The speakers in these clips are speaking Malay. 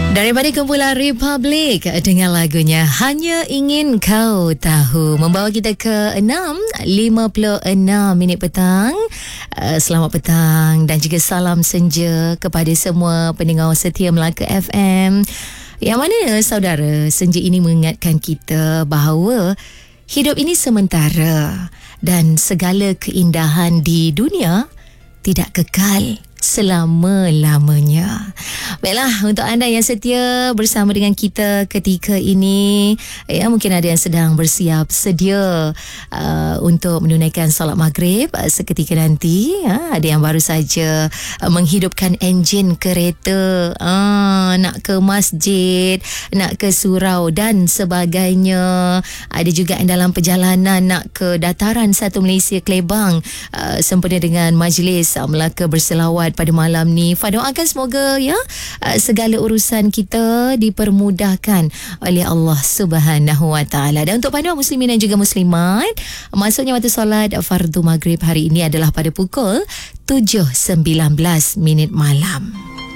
Daripada kumpulan Republic dengan lagunya Hanya Ingin Kau Tahu, membawa kita ke 6.56 minit petang. Selamat petang dan juga salam senja kepada semua pendengar setia Melaka FM. Yang mana saudara, senja ini mengingatkan kita bahawa hidup ini sementara dan segala keindahan di dunia tidak kekal selama-lamanya. Baiklah, untuk anda yang setia bersama dengan kita ketika ini, ya, mungkin ada yang sedang bersiap sedia untuk menunaikan solat maghrib seketika nanti, ada yang baru saja menghidupkan enjin kereta, nak ke masjid, nak ke surau dan sebagainya. Ada juga yang dalam perjalanan nak ke dataran satu Malaysia Klebang, sempena dengan majlis Melaka berselawat pada malam ni. Doakan semoga segala urusan kita dipermudahkan oleh Allah Subhanahu Wa Taala. Dan untuk panduan muslimin dan juga muslimat, masuknya waktu solat fardu maghrib hari ini adalah pada pukul 7.19 minit malam.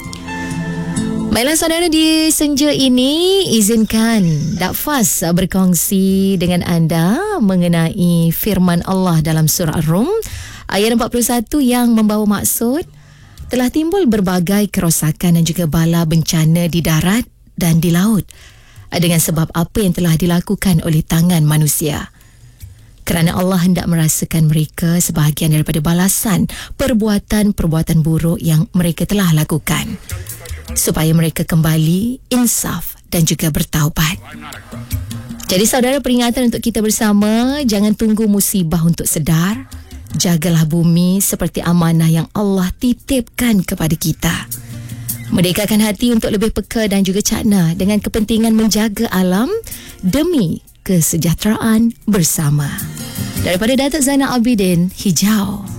Baiklah saudara, di senja ini izinkan Dakfas berkongsi dengan anda mengenai firman Allah dalam surah Ar-Rum ayat 41 yang membawa maksud telah timbul berbagai kerosakan dan juga bala bencana di darat dan di laut dengan sebab apa yang telah dilakukan oleh tangan manusia. Kerana Allah hendak merasakan mereka sebahagian daripada balasan perbuatan-perbuatan buruk yang mereka telah lakukan, supaya mereka kembali insaf dan juga bertaubat. Jadi saudara, peringatan untuk kita bersama, jangan tunggu musibah untuk sedar. Jagalah bumi seperti amanah yang Allah titipkan kepada kita. Merdekakan hati untuk lebih peka dan juga cakna dengan kepentingan menjaga alam demi kesejahteraan bersama. Daripada Datuk Zainal Abidin, Hijau.